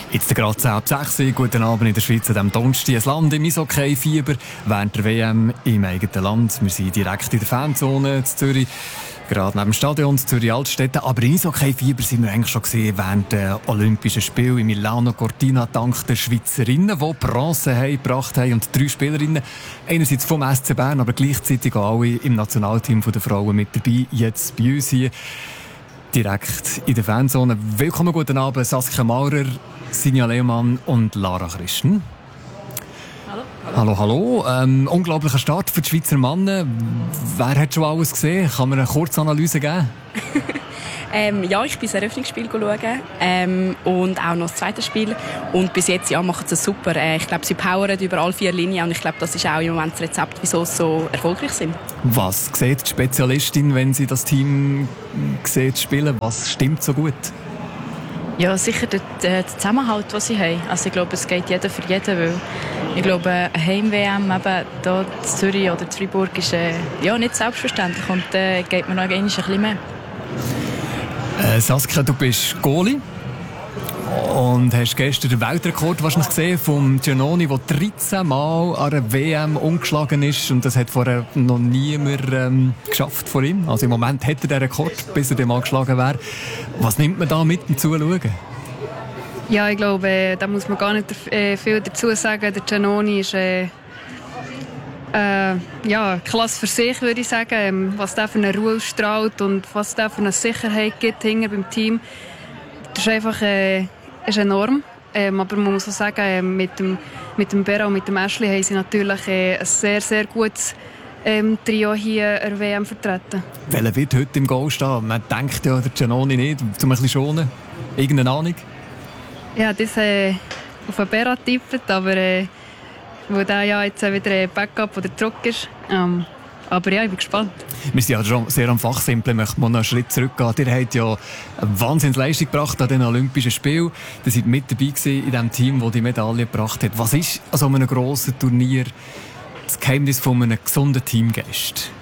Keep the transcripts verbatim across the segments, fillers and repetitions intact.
Jetzt gerade zehn ab sechs. Guten Abend in der Schweiz an diesem Donnerstag. Ein Land im Eishockey-Fieber während der W M im eigenen Land. Wir sind direkt in der Fanzone in Zürich, gerade neben dem Stadion in Zürich-Altstetten. Aber im Eishockey-Fieber sind wir eigentlich schon gesehen während der Olympischen Spiele in Milano Cortina dank der Schweizerinnen, die Bronze haben gebracht haben, und drei Spielerinnen. Einerseits vom S C Bern, aber gleichzeitig auch alle im Nationalteam der Frauen mit dabei. Jetzt bei uns hier direkt in der Fanzone. Willkommen, guten Abend, Saskia Maurer, Sinja Lehmann und Lara Christen. Hallo. Hallo, hallo. Ähm, unglaublicher Start für die Schweizer Männer. Wer hat schon alles gesehen? Kann man eine Kurzanalyse geben? ähm, ja, ich bin das Eröffnungsspiel schauen ähm, und auch noch das zweite Spiel. Und bis jetzt ja, machen sie es super. Äh, ich glaube, sie powern über alle vier Linien und ich glaube, das ist auch im Moment das Rezept, wieso sie so erfolgreich sind. Was sieht die Spezialistin, wenn sie das Team sieht spielen? Was stimmt so gut? Ja, sicher der, der Zusammenhalt, den sie haben. Also ich glaube, es geht jeder für jeden, weil ich glaube, eine Heim-W M eben hier in Zürich oder in Freiburg ist äh, ja, nicht selbstverständlich und da äh, geht man noch ein bisschen mehr. Äh, Saskia, du bist Goalie und hast gestern den Weltrekord wahrscheinlich gesehen von Giannoni, der dreizehn Mal an einer W M umgeschlagen ist, und das hat vorher noch niemand ähm, geschafft vor ihm. Also im Moment hat er den Rekord, bis er den mal geschlagen wäre. Was nimmt man da mit dem Zuschauen? Ja, ich glaube, äh, da muss man gar nicht äh, viel dazu sagen. Der Giannoni ist äh, äh, ja, Klasse für sich, würde ich sagen. Ähm, was der für eine Ruhe ausstrahlt und was der für eine Sicherheit gibt hinten beim Team, das ist einfach äh, ist enorm. Ähm, aber man muss auch sagen, äh, mit dem, mit dem Bera und mit dem Ashley haben sie natürlich äh, ein sehr, sehr gutes ähm, Trio hier an der W M vertreten. Welcher wird heute im Goal stehen? Man denkt ja, der Giannoni nicht, um ein bisschen schonen. Irgendeine Ahnung? Ja, das äh, auf den Bera tippt, aber äh, wo der ja jetzt wieder ein Backup oder zurück ist. Ähm, aber ja, ich bin gespannt. Wir sind ja schon sehr am Fachsimpeln, möchten wir noch einen Schritt zurückgehen. Ihr habt ja eine Wahnsinnsleistung gebracht an den Olympischen Spielen. Ihr seid mit dabei gewesen in dem Team, das die Medaille gebracht hat. Was ist an so einem grossen Turnier das Geheimnis von einem gesunden Teamgeist?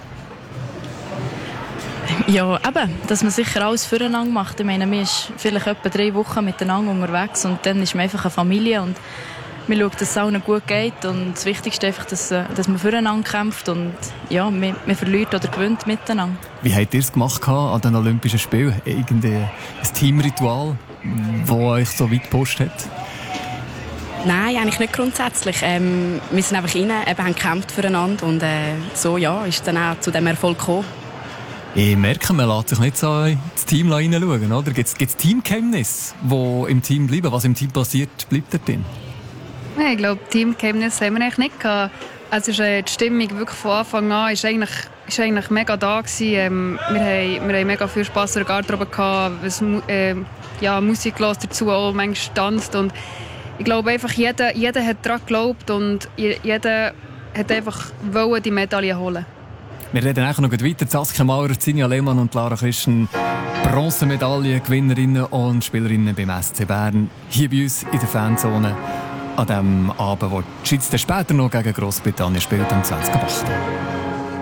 Ja, eben, dass man sicher alles füreinander macht. Ich meine, man ist vielleicht etwa drei Wochen miteinander unterwegs und dann ist man einfach eine Familie und man schaut, dass es allen gut geht, und das Wichtigste ist einfach, dass, dass man füreinander kämpft und ja, man, man verliert oder gewinnt miteinander. Wie habt ihr es gemacht an den Olympischen Spielen? Irgendein Teamritual, das euch so weit gepusht hat? Nein, eigentlich nicht grundsätzlich. Ähm, wir sind einfach rein, eben, haben gekämpft füreinander und äh, so ja, ist dann auch zu diesem Erfolg gekommen. Ich merke, man lässt sich nicht so ins Team hineinschauen, oder? Gibt es Teamgeheimnisse, die im Team bleiben? Was im Team passiert, bleibt da drin? Ja, ich glaube, Teamgeheimnisse haben wir eigentlich nicht gehabt. Also ist, äh, die Stimmung wirklich von Anfang an ist eigentlich, ist eigentlich mega da gewesen. Ähm, wir, haben, wir haben mega viel Spass in der Garderobe gehabt, was, äh, ja, Musik gehört dazu, auch manchmal tanzt. Und ich glaube einfach, jeder, jeder hat daran geglaubt und jeder hat einfach wollen, die Medaille holen. Wir reden auch noch weiter. Saskia Maurer, Sinja Lehmann und Lara Christen, Bronzemedaille, Gewinnerinnen und Spielerinnen beim S C Bern, hier bei uns in der Fanzone an dem Abend, wo die Schweiz später noch gegen Grossbritannien spielt, am zwanzig Uhr acht.